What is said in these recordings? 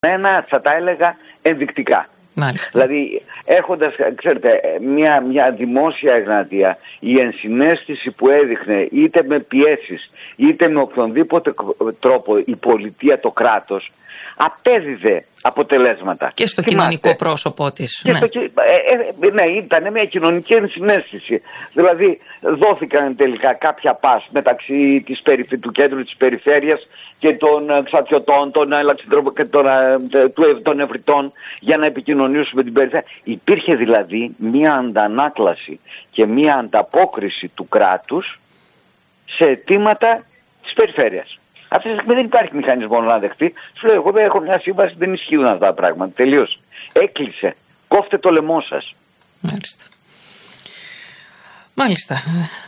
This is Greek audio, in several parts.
θα τα έλεγα ενδεικτικά. Μάλιστα. Δηλαδή, έχοντας, ξέρετε, μια δημόσια εγνατία, η ενσυναίσθηση που έδειχνε είτε με πιέσεις είτε με οποιονδήποτε τρόπο η πολιτεία, το κράτος, απέδιδε αποτελέσματα. Και στο κοινωνικό πρόσωπό της. Ναι, ήταν μια κοινωνική ενσυναίσθηση. Δηλαδή, δόθηκαν τελικά κάποια πας μεταξύ του κέντρου της περιφέρειας και των ξατιωτών, των ευρυτών για να επικοινωνήσουν με την περιφέρεια. Υπήρχε δηλαδή μια αντανάκλαση και μια ανταπόκριση του κράτους σε αιτήματα της περιφέρειας. Αυτή τη στιγμή δεν υπάρχει μηχανισμό να δεχτεί. Σου λέω, εγώ δεν έχω μια σύμβαση, δεν ισχύουν αυτά τα πράγματα. Τελείωσε. Έκλεισε. Κόφτε το λαιμό σας. Μάλιστα.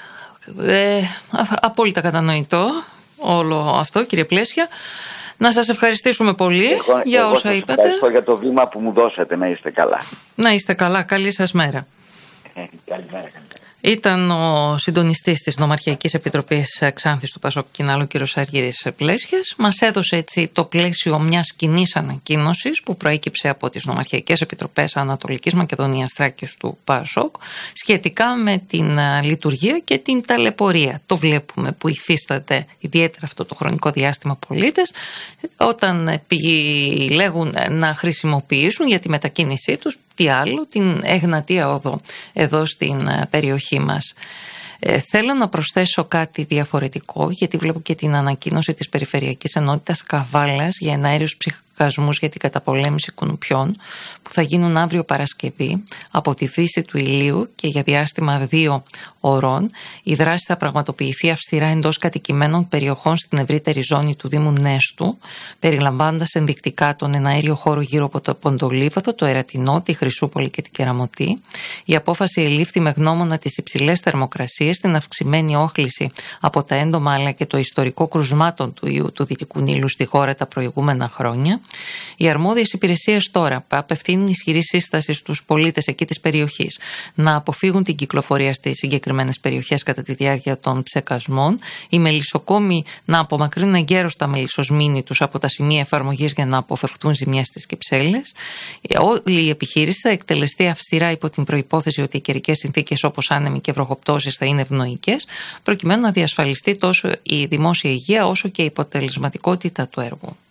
Απόλυτα κατανοητό όλο αυτό, κύριε Πλέσια. Να σας ευχαριστήσουμε πολύ για όσα είπατε. Ευχαριστώ για το βήμα που μου δώσατε. Να είστε καλά. Να είστε καλά. Καλή σας μέρα. Καλημέρα. Ήταν ο συντονιστής της Νομαρχιακής Επιτροπής Ξάνθης του Πασόκ Κινάλου, κ. Αργύρης Πλέσιας. Μας έδωσε έτσι το πλαίσιο μιας κοινής ανακοίνωσης που προέκυψε από τις Νομαρχιακές Επιτροπές Ανατολικής Μακεδονίας Θράκης του Πασόκ σχετικά με την λειτουργία και την ταλαιπωρία. Το βλέπουμε που υφίσταται ιδιαίτερα αυτό το χρονικό διάστημα πολίτες όταν επιλέγουν να χρησιμοποιήσουν για τη μετακίνησή τους τι άλλο, την Εγνατία Οδό εδώ στην περιοχή μας. Θέλω να προσθέσω κάτι διαφορετικό, γιατί βλέπω και την ανακοίνωση της Περιφερειακής Ενότητας Καβάλας για εναέριους ψυχασμούς για την καταπολέμηση κουνουπιών που θα γίνουν αύριο Παρασκευή από τη φύση του ηλίου και για διάστημα 2 ωρών. Η δράση θα πραγματοποιηθεί αυστηρά εντός κατοικημένων περιοχών στην ευρύτερη ζώνη του Δήμου Νέστου, περιλαμβάνοντας ενδεικτικά τον εναέριο χώρο γύρω από το Ποντολίβαδο, το Ερατινό, τη Χρυσούπολη και την Κεραμωτή. Η απόφαση ελήφθη με γνώμονα τις υψηλές θερμοκρασίες, την αυξημένη όχληση από τα έντομα αλλά και το ιστορικό κρουσμάτων του ιού του Δυτικού Νείλου στη χώρα τα προηγούμενα χρόνια. Οι αρμόδιες υπηρεσίες τώρα απευθύνουν ισχυρή σύσταση στους πολίτες εκεί της περιοχής να αποφύγουν την κυκλοφορία στις συγκεκριμένες περιοχές κατά τη διάρκεια των ψεκασμών. Οι μελισσοκόμοι να απομακρύνουν εγκαίρως τα μελισσοσμήνη τους από τα σημεία εφαρμογής για να αποφευχτούν ζημιές στις κυψέλες. Όλη η επιχείρηση θα εκτελεστεί αυστηρά υπό την προϋπόθεση ότι οι καιρικές συνθήκες όπως άνεμοι και βροχοπτώσεις θα είναι ευνοϊκές, προκειμένου να διασφαλιστεί τόσο η δημόσια υγεία όσο και η αποτελεσματικότητα του έργου.